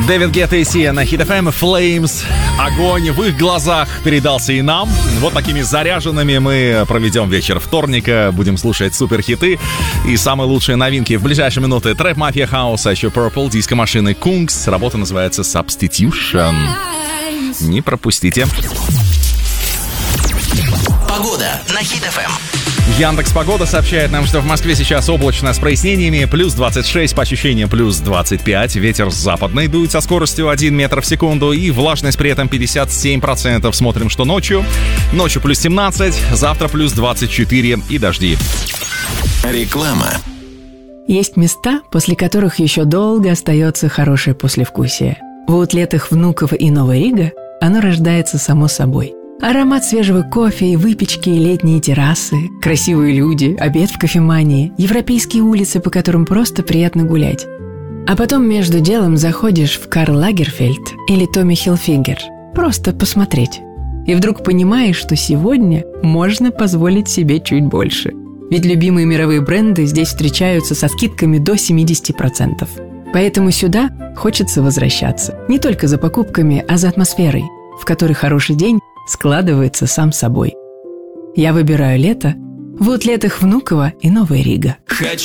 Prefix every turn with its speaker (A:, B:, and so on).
A: Дэвид Гетта и Сия на Hit FM. Flames. Огонь в их глазах передался и нам. Вот такими заряженными мы проведем вечер вторника. Будем слушать суперхиты и самые лучшие новинки. В ближайшие минуты Трэп Мафия Хаус, а еще Purple, диско-машины Kungs. Работа называется Substitution. Не пропустите.
B: Погода на Hit FM.
A: Яндекс.Погода сообщает нам, что в Москве сейчас облачно с прояснениями, плюс 26, по ощущениям плюс 25, ветер западный дует со скоростью 1 метр в секунду и влажность при этом 57%. Смотрим, что ночью. Ночью плюс 17, завтра плюс 24 и дожди.
B: Реклама.
C: Есть места, после которых еще долго остается хорошее послевкусие. В аутлетах Внуково и Новая Рига оно рождается само собой. Аромат свежего кофе и выпечки, летние террасы, красивые люди, обед в кофемании, европейские улицы, по которым просто приятно гулять. А потом между делом заходишь в Карл Лагерфельд или Томми Хилфигер. Просто посмотреть. И вдруг понимаешь, что сегодня можно позволить себе чуть больше. Ведь любимые мировые бренды здесь встречаются со скидками до 70%. Поэтому сюда хочется возвращаться. Не только за покупками, а за атмосферой, в которой хороший день складывается сам собой. Я выбираю лето в аутлетах Внуково и Новая Рига.
B: Хочу